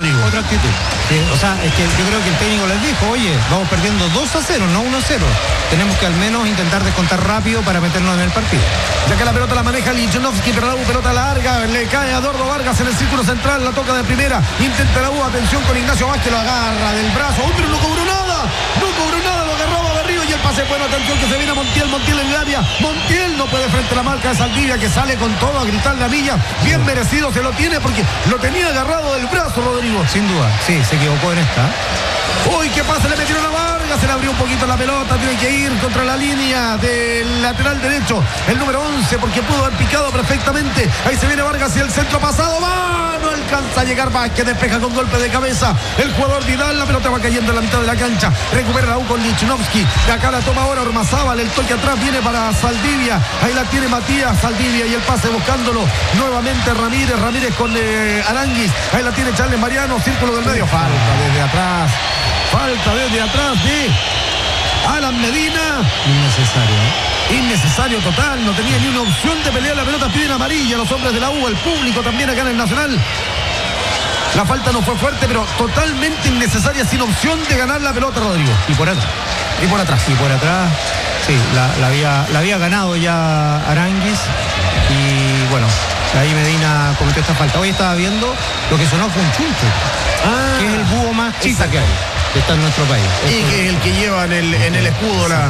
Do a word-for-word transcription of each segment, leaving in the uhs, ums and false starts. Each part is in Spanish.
Rodrigo. Otra actitud. Sí, o sea, es que yo creo que el técnico les dijo, oye, vamos perdiendo dos a cero, no uno a cero. Tenemos que al menos intentar descontar rápido para meternos en el partido. Ya que la pelota la maneja Lichnowsky, pero la U, pelota larga, le cae a Dordo Vargas en el círculo central, la toca de primera, intenta la U, atención con Ignacio Vázquez, lo agarra del brazo, ¡oh, pero no cobró nada! No cobró nada, lo agarraba de arriba y el pase bueno, atención que se viene a Montiel, Montiel en el área, Montiel no puede frente a la marca de Saldivia, que sale con todo a gritar la villa, bien merecido se lo tiene porque lo tenía agarrado del brazo, Rodrigo. Sin duda, sí, se equivocó en esta. Uy, ¿qué pasa? Le metieron a Vargas, se le abrió un poquito la pelota, tiene que ir contra la línea del lateral derecho, el número once, porque pudo haber picado perfectamente. Ahí se viene Vargas y el centro pasado, va, no alcanza a llegar Vázquez, despeja con golpe de cabeza el jugador Vidal, la pelota va cayendo en la mitad de la cancha, recupera la U con Lichnowsky, de acá la toma ahora Ormazábal, el toque atrás viene para Saldivia, ahí la tiene Matías Saldivia y el pase buscándolo nuevamente Ramírez, Ramírez con eh, Aranguis, ahí la tiene Charles Mariano, círculo del medio, falta desde atrás. Falta desde atrás de Alan Medina. Innecesario, ¿eh? Innecesario total. No tenía ni una opción de pelear la pelota. Piden amarilla los hombres de la U. El público también acá en el Nacional. La falta no fue fuerte, pero totalmente innecesaria, sin opción de ganar la pelota, Rodrigo. Y por atrás. Y por atrás. Y por atrás, sí, la, la, había, la había ganado ya Aranguis. Y bueno, ahí Medina cometió esta falta. Hoy estaba viendo lo que sonó fue un chuncho. Ah, que es el búho más chita que hay. Que está en nuestro país. Y Esto que es el que lleva en el, en el escudo la,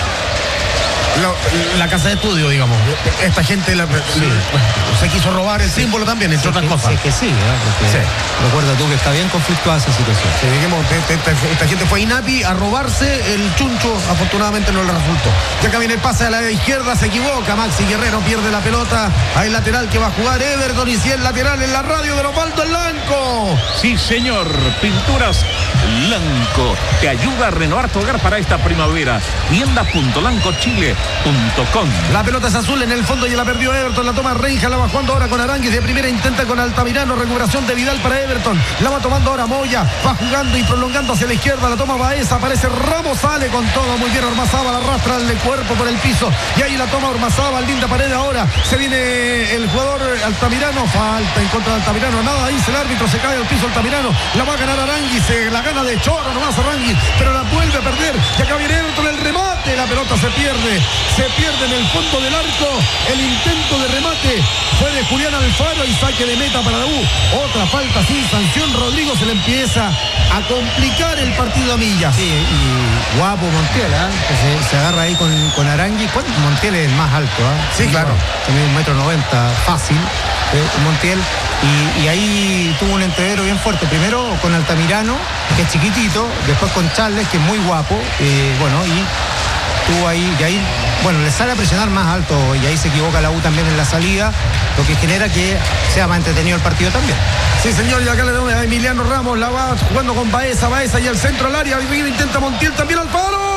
la, la casa de estudio, digamos. Esta gente la, sí. la, se quiso robar el sí. símbolo también, entre sí, otras que, cosas. Sí, que sí, ¿eh? Porque sí. Recuerda tú que está bien conflictuada esa situación. Sí, digamos, esta, esta, esta gente fue a INAPI a robarse el chuncho, afortunadamente no le resultó. Y acá viene el pase a la izquierda, se equivoca, Maxi Guerrero pierde la pelota, hay lateral que va a jugar Everton y si el lateral en la radio de Osvaldo Lanco. Sí, señor, Pinturas Lanco te ayuda a renovar tu hogar para esta primavera. Tienda punto lanco chile punto com. La pelota es azul en el fondo y la perdió Everton, la toma Reija, la va jugando ahora con Aranguis de primera, intenta con Altamirano, recuperación de Vidal para Everton, la va tomando ahora Moya, va jugando y prolongando hacia la izquierda, la toma Baeza, aparece Ramos, sale con todo, muy bien Ormazábal, arrastra el cuerpo por el piso y ahí la toma Ormazábal, linda pared ahora, se viene el jugador Altamirano, falta en contra de Altamirano, nada, dice el árbitro, se cae al piso Altamirano, la va a ganar Aranguis, se la gana de choro nomás Aranguis, pero la vuelve a perder, y acá viene Everton, el remate, la pelota se pierde, se pierde en el fondo del arco, el intento de remate fue de Julián Alfaro y saque de meta para la U, otra falta sin sanción, Rodrigo, se le empieza a complicar el partido a millas. Sí, y guapo Montiel, ¿eh? que se, se agarra ahí con, con Aranguis. Montiel es el más alto, ¿eh? Sí, claro. Tiene un metro noventa, fácil, eh, Montiel. Y, y ahí tuvo un entrevero bien fuerte. Primero con Altamirano, que es chiquitito, después con Charles, que es muy guapo. Eh, bueno, y tuvo ahí, y ahí, bueno, le sale a presionar más alto y ahí se equivoca la U también en la salida, lo que genera que sea más entretenido el partido también. Sí, señor, y acá le damos a Emiliano Ramos, la va jugando con Baeza, Baeza y el centro al área, arriba intenta Montiel también al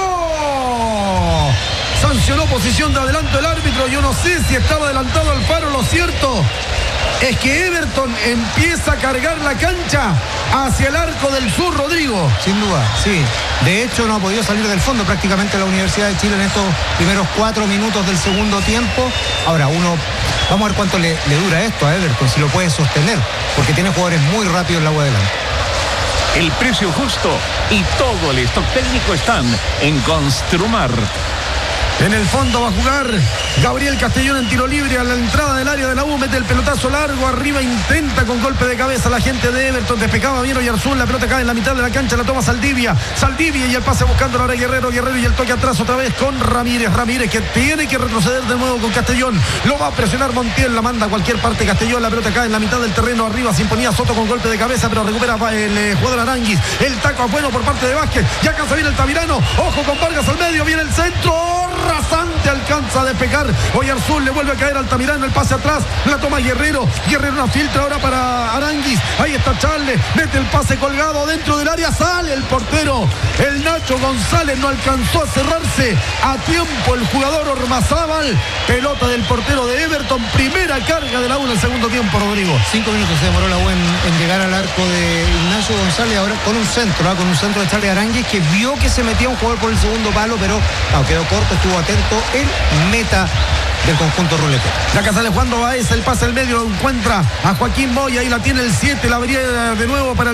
palo. Sancionó posición de adelanto el árbitro, yo no sé si estaba adelantado Alfaro, lo cierto es que Everton empieza a cargar la cancha hacia el arco del sur, Rodrigo. Sin duda, sí. De hecho, no ha podido salir del fondo prácticamente la Universidad de Chile en estos primeros cuatro minutos del segundo tiempo. Ahora, uno, vamos a ver cuánto le, le dura esto a Everton, si lo puede sostener, porque tiene jugadores muy rápidos en la U adelante. El precio justo y todo el stock técnico están en Construmar. En el fondo va a jugar Gabriel Castellón en tiro libre a la entrada del área de la U, mete el pelotazo largo, arriba intenta con golpe de cabeza la gente de Everton, despejaba bien Oyarzún, la pelota cae en la mitad de la cancha, la toma Saldivia, Saldivia y el pase buscando ahora Guerrero, Guerrero y el toque atrás otra vez con Ramírez, Ramírez que tiene que retroceder de nuevo con Castellón, lo va a presionar Montiel, la manda a cualquier parte Castellón, la pelota cae en la mitad del terreno, arriba se imponía Soto con golpe de cabeza, pero recupera el eh, jugador Aranguis, el taco bueno por parte de Vázquez, ya alcanza bien el Tamirano, ojo con Vargas al medio, viene el centro, rasante, alcanza a despejar Oyarzún, le vuelve a caer Altamirano, el pase atrás, la toma Guerrero, Guerrero una filtra ahora para Aranguis, ahí está Charles, mete el pase colgado dentro del área, sale el portero, el Nacho González no alcanzó a cerrarse a tiempo el jugador Ormazábal, pelota del portero de Everton, primera carga de la U en el segundo tiempo, Rodrigo. Cinco minutos se demoró la U en, en llegar al arco de Ignacio González, ahora con un centro, ¿eh? con un centro de Charles Aranguis, que vio que se metía un jugador por el segundo palo, pero no, quedó corto, estuvo atento el meta del conjunto rulete. La casa sale jugando Baeza, el pase al medio, lo encuentra a Joaquín Moya, ahí la tiene el siete, la vería de nuevo para